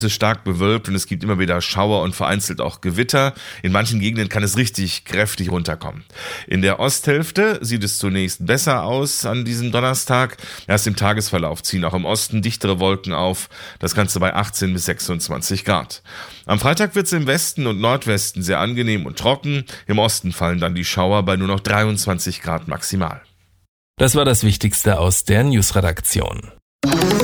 Es ist stark bewölkt und es gibt immer wieder Schauer und vereinzelt auch Gewitter. In manchen Gegenden kann es richtig kräftig runterkommen. In der Osthälfte sieht es zunächst besser aus an diesem Donnerstag. Erst im Tagesverlauf ziehen auch im Osten dichtere Wolken auf. Das Ganze bei 18 bis 26 Grad. Am Freitag wird es im Westen und Nordwesten sehr angenehm und trocken. Im Osten fallen dann die Schauer bei nur noch 23 Grad maximal. Das war das Wichtigste aus der Newsredaktion.